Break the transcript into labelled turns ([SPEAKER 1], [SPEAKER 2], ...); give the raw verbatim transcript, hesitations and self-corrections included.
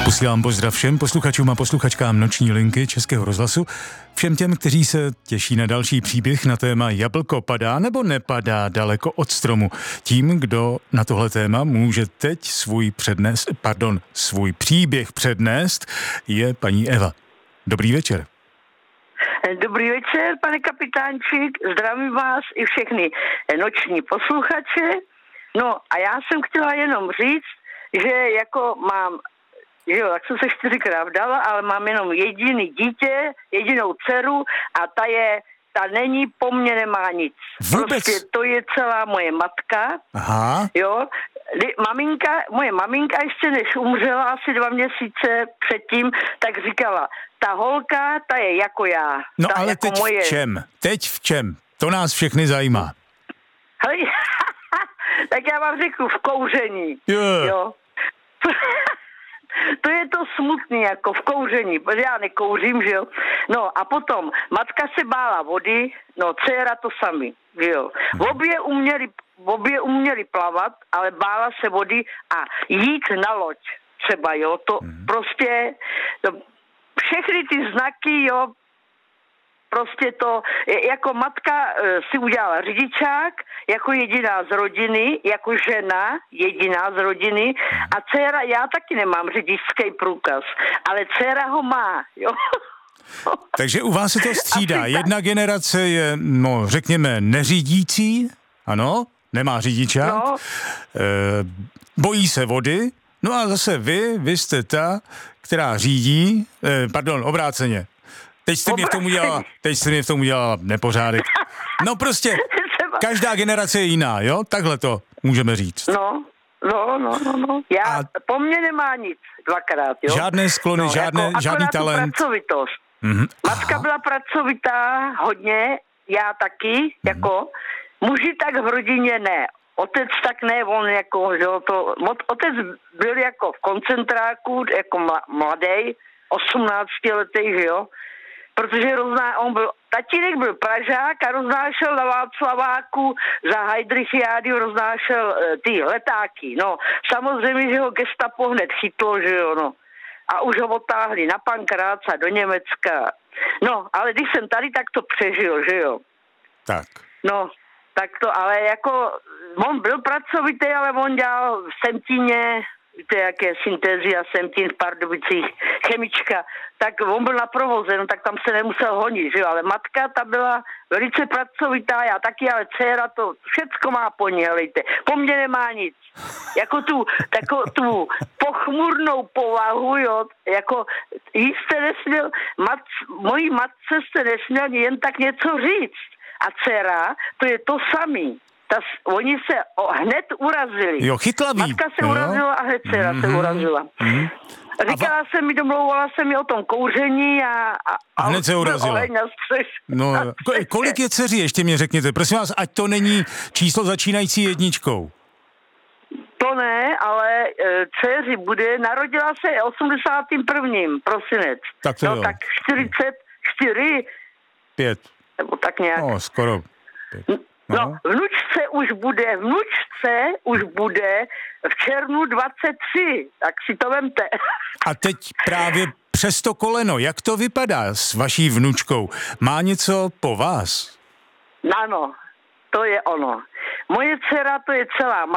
[SPEAKER 1] Posílám pozdrav všem posluchačům a posluchačkám Noční linky Českého rozhlasu, všem těm, kteří se těší na další příběh na téma Jablko padá nebo nepadá daleko od stromu. Tím, kdo na tohle téma může teď svůj přednes, pardon, svůj příběh přednést, je paní Eva. Dobrý večer.
[SPEAKER 2] Dobrý večer, pane kapitánčík, zdravím vás i všechny noční posluchače. No a já jsem chtěla jenom říct, že jako mám, že jo, tak jsem se čtyřikrát vdala, ale mám jenom jediný dítě, jedinou dceru a ta je, ta není, po mně nemá nic.
[SPEAKER 1] Vůbec?
[SPEAKER 2] Prostě to je celá moje matka.
[SPEAKER 1] Aha.
[SPEAKER 2] Jo, maminka, moje maminka ještě než umřela asi dva měsíce předtím, tak říkala, ta holka, ta je jako já.
[SPEAKER 1] No
[SPEAKER 2] ta
[SPEAKER 1] ale
[SPEAKER 2] jako
[SPEAKER 1] teď
[SPEAKER 2] moje...
[SPEAKER 1] v čem? Teď v čem? To nás všechny zajímá.
[SPEAKER 2] Hele, tak já vám řeknu, v kouření.
[SPEAKER 1] Yeah.
[SPEAKER 2] Jo. To je to smutný, jako v kouření, protože já nekouřím, že jo. No a potom, matka se bála vody, no dcera to sami, že jo. Obě uměli, obě uměli plavat, ale bála se vody a jít na loď třeba, jo. To mm. prostě, to, všechny ty znaky, jo, prostě to, jako matka si udělala řidičák, jako jediná z rodiny, jako žena, jediná z rodiny a dcera, já taky nemám řidičský průkaz, ale dcera ho má, jo.
[SPEAKER 1] Takže u vás se to střídá. Jedna generace je, no řekněme, neřídící, ano, nemá řidičák, no. e, bojí se vody, no a zase vy, vy jste ta, která řídí, e, pardon, obráceně. Teď jste, mě v tom udělala, teď jste mě v tom udělala nepořádek. No prostě, každá generace je jiná, jo? Takhle to můžeme říct.
[SPEAKER 2] No, no, no, no, no. Já,
[SPEAKER 1] A
[SPEAKER 2] po mně nemá nic dvakrát, jo?
[SPEAKER 1] Žádné sklony,
[SPEAKER 2] no,
[SPEAKER 1] žádné,
[SPEAKER 2] jako,
[SPEAKER 1] žádný talent.
[SPEAKER 2] Pracovitost.
[SPEAKER 1] Mm-hmm.
[SPEAKER 2] Matka byla pracovitá hodně, já taky, mm-hmm. jako, muži tak v rodině ne. Otec tak ne, on jako, že to, otec byl jako v koncentráku, jako mladý, osmnáctiletý, že jo? Protože rozná, on byl, tatínek byl Pražák a roznášel na Václaváku za Heidrichiádiu, roznášel e, ty letáky, no. Samozřejmě, že ho gestapo hned chytlo, že jo, no. A už ho otáhli na Pankráca do Německa. No, ale když jsem tady, tak to přežil, že jo.
[SPEAKER 1] Tak.
[SPEAKER 2] No, tak to, ale jako, on byl pracovitý, ale on dělal v Semtíně, víte, jaké syntézy a Semtín v Pardubicích, chemička, tak on byl na provoze, no tak tam se nemusel honit, že jo, ale matka, ta byla velice pracovitá, já taky, ale dcera to všecko má po ní, helejte, po mně nemá nic. Jako tu, tako, tu pochmurnou povahu, jo, jako jí jste nesměl, mat, mojí matce jste nesměl jen tak něco říct. A dcera, to je to samý. Ta, oni se o, hned urazili.
[SPEAKER 1] Jo, chytlavý.
[SPEAKER 2] Matka se jo. urazila a hned dcera mm-hmm. se urazila. Mm-hmm. Říkala va... se mi, domlouvala se mi o tom kouření a... A,
[SPEAKER 1] a hned se urazila. No, kolik je dceří, ještě mě řekněte. Prosím vás, ať to není číslo začínající jedničkou.
[SPEAKER 2] To ne, ale e, dceři bude, narodila se osmdesátým prvním prosinec.
[SPEAKER 1] Tak to
[SPEAKER 2] no,
[SPEAKER 1] jo.
[SPEAKER 2] tak čtyřicet čtyři.
[SPEAKER 1] Pět.
[SPEAKER 2] Nebo tak nějak.
[SPEAKER 1] No, skoro. Pět.
[SPEAKER 2] No. no, vnučce už bude, vnučce už bude v červnu dvacet tři, tak si to vemte.
[SPEAKER 1] A teď právě přes to koleno, jak to vypadá s vaší vnučkou? Má něco po vás?
[SPEAKER 2] Ano, to je ono. Moje dcera, to je celá